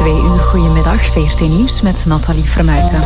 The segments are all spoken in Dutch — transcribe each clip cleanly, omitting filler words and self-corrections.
2 uur, goedemiddag, VRT Nieuws met Nathalie Vermuijten.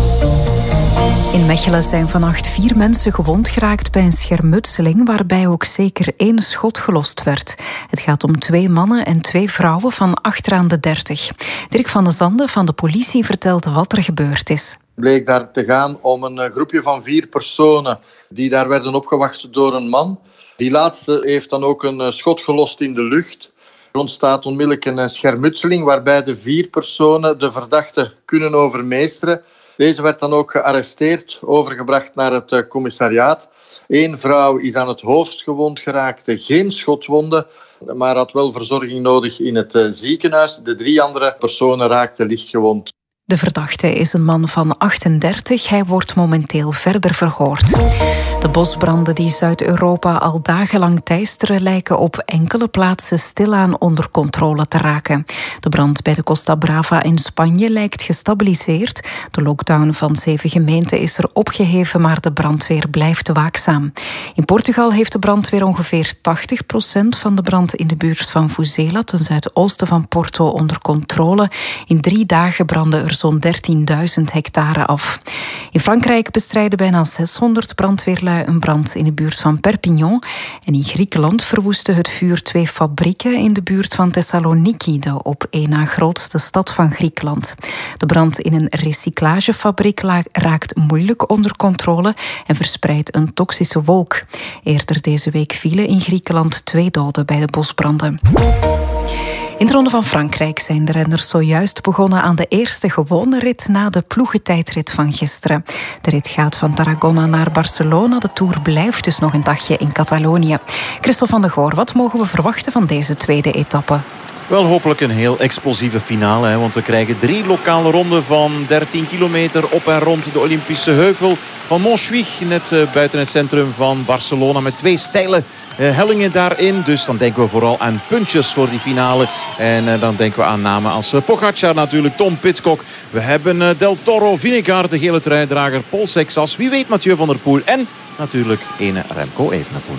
In Mechelen zijn vannacht 4 mensen gewond geraakt bij een schermutseling waarbij ook zeker 1 schot gelost werd. Het gaat om 2 mannen en 2 vrouwen van achteraan de 30. Dirk van de Zande van de politie vertelt wat er gebeurd is. Het bleek daar te gaan om een groepje van 4 personen die daar werden opgewacht door een man. Die laatste heeft dan ook een schot gelost in de lucht. Er ontstaat onmiddellijk een schermutseling waarbij de 4 personen de verdachte kunnen overmeesteren. Deze werd dan ook gearresteerd, overgebracht naar het commissariaat. 1 vrouw is aan het hoofd gewond geraakt, geen schotwonden, maar had wel verzorging nodig in het ziekenhuis. De 3 andere personen raakten lichtgewond. De verdachte is een man van 38. Hij wordt momenteel verder verhoord. De bosbranden die Zuid-Europa al dagenlang teisteren lijken op enkele plaatsen stilaan onder controle te raken. De brand bij de Costa Brava in Spanje lijkt gestabiliseerd. De lockdown van 7 gemeenten is er opgeheven, maar de brandweer blijft waakzaam. In Portugal heeft de brandweer ongeveer 80% van de brand in de buurt van Vuzela, ten zuidoosten van Porto, onder controle. In 3 dagen brandden er zo'n 13.000 hectare af. In Frankrijk bestrijden bijna 600 brandweerlui een brand in de buurt van Perpignan. En in Griekenland verwoestte het vuur 2 fabrieken in de buurt van Thessaloniki, de op 1 na grootste stad van Griekenland. De brand in een recyclagefabriek raakt moeilijk onder controle en verspreidt een toxische wolk. Eerder deze week vielen in Griekenland 2 doden bij de bosbranden. In de Ronde van Frankrijk zijn de renners zojuist begonnen aan de eerste gewone rit na de ploegentijdrit van gisteren. De rit gaat van Tarragona naar Barcelona. De Tour blijft dus nog een dagje in Catalonië. Christophe van de Goor, wat mogen we verwachten van deze tweede etappe? Wel hopelijk een heel explosieve finale, want we krijgen 3 lokale ronden van 13 kilometer op en rond de Olympische heuvel van Montjuïc, net buiten het centrum van Barcelona, met 2 steile hellingen daarin. Dus dan denken we vooral aan puntjes voor die finale. En dan denken we aan namen als Pogacar natuurlijk, Tom Pidcock. We hebben Del Toro, Vingegaard, de gele truidrager, Paul Sexas, wie weet Mathieu van der Poel en natuurlijk ene Remco Evenepoel.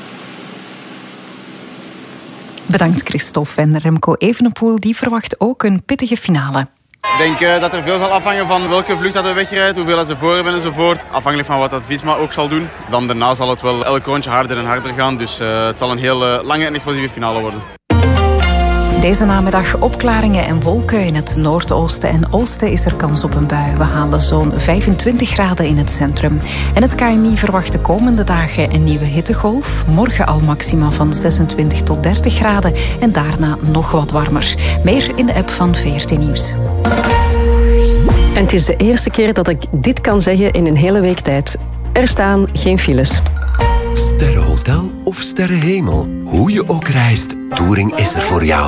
Bedankt Christophe. En Remco Evenepoel die verwacht ook een pittige finale. Ik denk dat er veel zal afhangen van welke vlucht dat hij wegrijdt, hoeveel ze voor hebben enzovoort. Afhankelijk van wat dat Visma ook zal doen. Dan daarna zal het wel elk rondje harder en harder gaan. Dus het zal een heel lange en explosieve finale worden. Deze namiddag opklaringen en wolken. In het noordoosten en oosten is er kans op een bui. We halen zo'n 25 graden in het centrum. En het KMI verwacht de komende dagen een nieuwe hittegolf. Morgen al maxima van 26 tot 30 graden. En daarna nog wat warmer. Meer in de app van VRT Nieuws. En het is de eerste keer dat ik dit kan zeggen in een hele week tijd. Er staan geen files. Sterrenhotel of sterrenhemel. Hoe je ook reist, Touring is er voor jou.